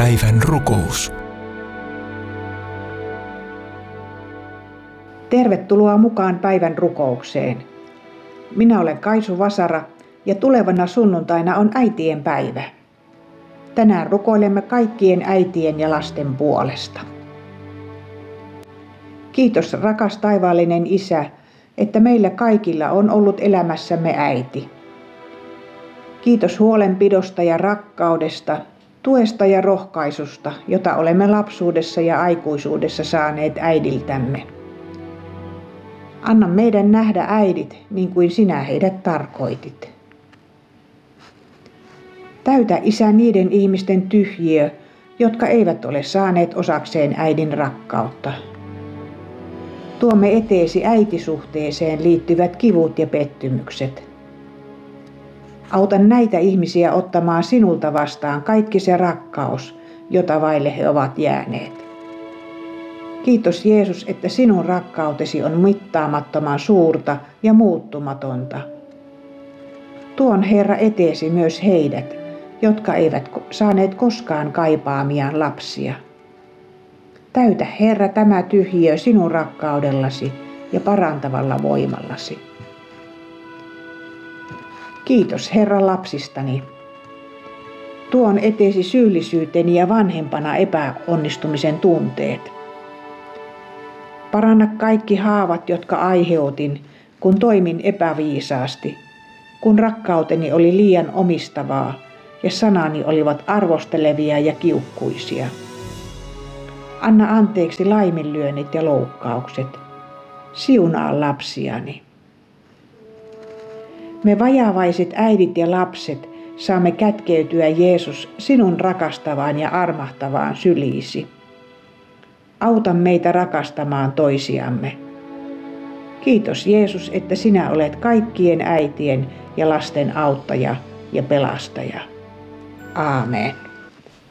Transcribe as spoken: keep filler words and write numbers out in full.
Päivän rukous. Tervetuloa mukaan päivän rukoukseen. Minä olen Kaisu Vasara ja tulevana sunnuntaina on äitien päivä. Tänään rukoilemme kaikkien äitien ja lasten puolesta. Kiitos rakas taivaallinen Isä, että meillä kaikilla on ollut elämässämme äiti. Kiitos huolenpidosta ja rakkaudesta, tuesta ja rohkaisusta, jota olemme lapsuudessa ja aikuisuudessa saaneet äidiltämme. Anna meidän nähdä äidit niin kuin sinä heidät tarkoitit. Täytä Isä niiden ihmisten tyhjiö, jotka eivät ole saaneet osakseen äidin rakkautta. Tuomme eteesi äitisuhteeseen liittyvät kivut ja pettymykset. Auta näitä ihmisiä ottamaan sinulta vastaan kaikki se rakkaus, jota vaille he ovat jääneet. Kiitos Jeesus, että sinun rakkautesi on mittaamattoman suurta ja muuttumatonta. Tuon Herra eteesi myös heidät, jotka eivät saaneet koskaan kaipaamiaan lapsia. Täytä Herra tämä tyhjiö sinun rakkaudellasi ja parantavalla voimallasi. Kiitos Herra lapsistani. Tuon eteesi syyllisyyteni ja vanhempana epäonnistumisen tunteet. Paranna kaikki haavat, jotka aiheutin, kun toimin epäviisaasti, kun rakkauteni oli liian omistavaa ja sanani olivat arvostelevia ja kiukkuisia. Anna anteeksi laiminlyönnit ja loukkaukset. Siunaa lapsiani. Me vajavaiset äidit ja lapset saamme kätkeytyä Jeesus sinun rakastavaan ja armahtavaan syliisi. Auta meitä rakastamaan toisiamme. Kiitos Jeesus, että sinä olet kaikkien äitien ja lasten auttaja ja pelastaja. Aamen.